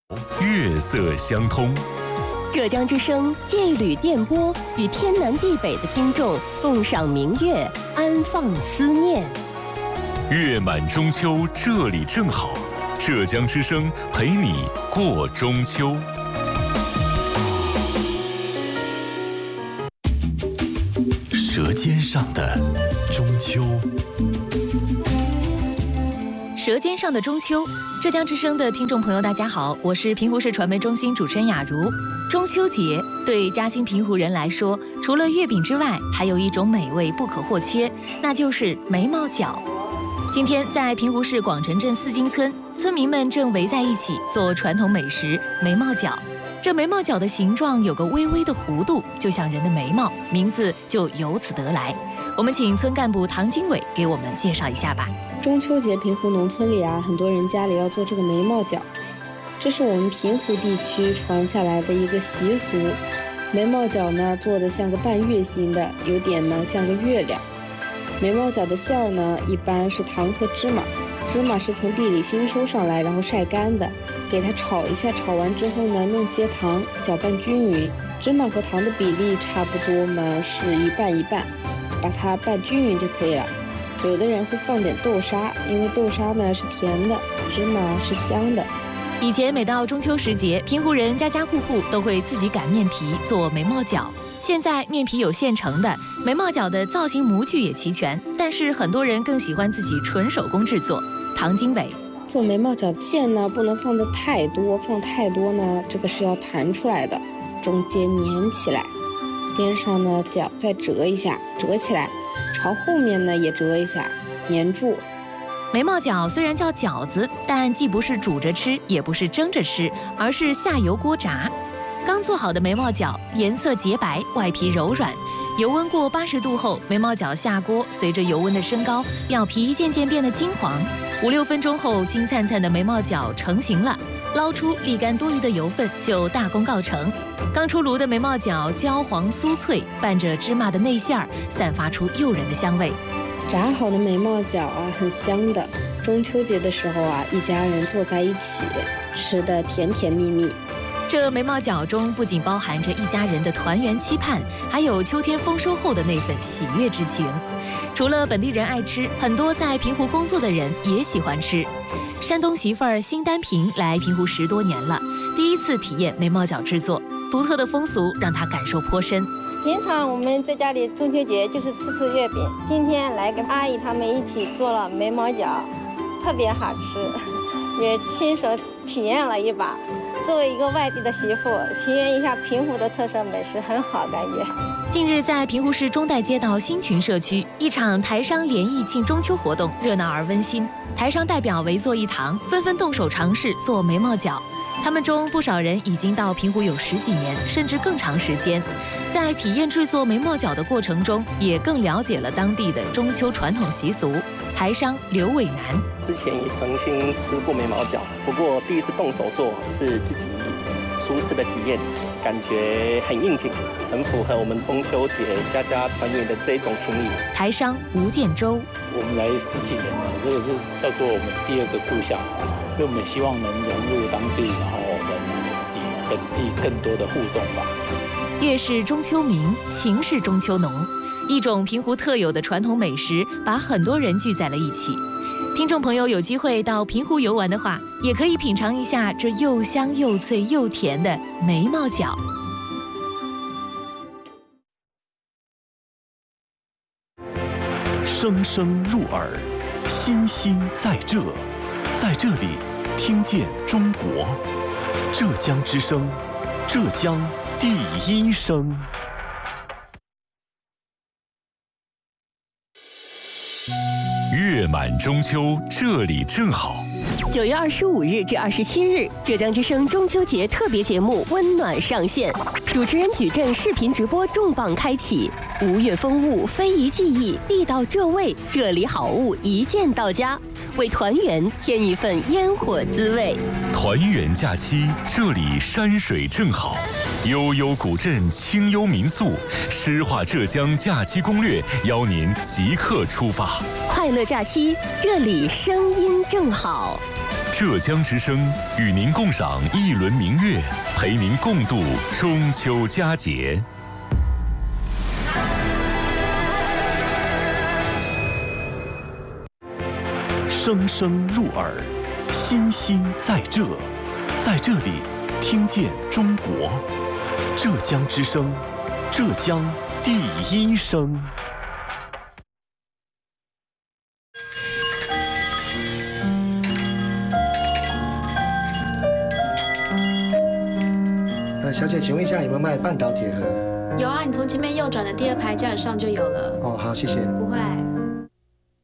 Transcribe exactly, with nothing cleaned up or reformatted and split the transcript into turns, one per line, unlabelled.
月色相通。
浙江之声借一缕电波，与天南地北的听众共赏明月，安放思念。
月满中秋，这里正好。浙江之声陪你过中秋。舌尖上的中秋。
舌尖上的中秋，浙江之声的听众朋友，大家好，我是平湖市传媒中心主持人雅茹。中秋节对嘉兴平湖人来说，除了月饼之外，还有一种美味不可或缺，那就是眉毛饺。今天在平湖市广城镇四金村，村民们正围在一起做传统美食眉毛饺。这眉毛饺的形状有个微微的弧度，就像人的眉毛，名字就由此得来。我们请村干部唐经纬给我们介绍一下吧。
中秋节平湖农村里啊，很多人家里要做这个眉毛饺，这是我们平湖地区传下来的一个习俗。眉毛饺呢做的像个半月形的，有点呢像个月亮。眉毛饺的馅儿呢一般是糖和芝麻，芝麻是从地里新收上来然后晒干的，给它炒一下，炒完之后呢弄些糖搅拌均匀，芝麻和糖的比例差不多嘛是一半一半，把它拌均匀就可以了。有的人会放点豆沙，因为豆沙呢是甜的，芝麻是香的。
以前每到中秋时节，平湖人家家户户都会自己擀面皮做眉毛饺。现在面皮有现成的，眉毛饺的造型模具也齐全，但是很多人更喜欢自己纯手工制作。唐经纬，
做眉毛饺馅呢不能放得太多，放太多呢这个是要弹出来的，中间粘起来，边上呢角再折一下，折起来，朝后面呢也折一下，粘住。
眉毛饺虽然叫饺子，但既不是煮着吃，也不是蒸着吃，而是下油锅炸。刚做好的眉毛饺颜色洁白，外皮柔软，油温过八十度后，眉毛饺下锅，随着油温的升高，表皮渐渐变得金黄。五六分钟后，金灿灿的眉毛饺成型了，捞出沥干多余的油分，就大功告成。刚出炉的眉毛饺焦黄酥脆，拌着芝麻的内馅儿，散发出诱人的香味。
炸好的眉毛饺啊，很香的。中秋节的时候啊，一家人坐在一起，吃得甜甜蜜蜜。
这眉毛饺中不仅包含着一家人的团圆期盼，还有秋天丰收后的那份喜悦之情。除了本地人爱吃，很多在平湖工作的人也喜欢吃。山东媳妇儿辛丹平来平湖十多年了，第一次体验眉毛饺制作，独特的风俗让她感受颇深。
平常我们在家里中秋节就是吃吃月饼，今天来跟阿姨他们一起做了眉毛饺，特别好吃，也亲手体验了一把。作为一个外地的媳妇，体验一下平湖的特色美食，很好感觉。
近日，在平湖市中代街道新群社区，一场台商联谊庆中秋活动热闹而温馨。台商代表围坐一堂，纷纷动手尝试做眉毛饺。他们中不少人已经到平湖有十几年，甚至更长时间。在体验制作眉毛饺的过程中，也更了解了当地的中秋传统习俗。台商刘伟南，
之前也曾经吃过眉毛饺，不过第一次动手做是自己初次的体验，感觉很应景，很符合我们中秋节家家团圆的这一种情谊。
台商吴建州，
我们来十几年了，这个是叫做我们第二个故乡，所以我们希望能融入当地，然后我们与本地更多的互动吧。
月是中秋明，情是中秋浓。一种平湖特有的传统美食，把很多人聚在了一起。听众朋友有机会到平湖游玩的话，也可以品尝一下这又香又脆又甜的眉毛饺。
声声入耳，心心在这，在这里听见中国。浙江之声，浙江第一声。月满中秋，这里正好。
九月二十五日至二十七日，浙江之声中秋节特别节目《温暖》上线，主持人矩阵视频直播重磅开启，吴越风物、非遗技艺、地道浙味，这里好物一键到家，为团圆添一份烟火滋味。
团圆假期，这里山水正好。悠悠古镇，清幽民宿，诗画浙江假期攻略，邀您即刻出发。
快乐假期，这里声音正好。
浙江之声与您共赏一轮明月，陪您共度中秋佳节。声声入耳，心心在这，在这里听见中国。浙江之声，浙江第一声。
呃，小姐，请问一下有没有卖半岛铁盒？
有啊，你从前面右转的第二排架子上就有了。
哦，好，谢谢。
不会。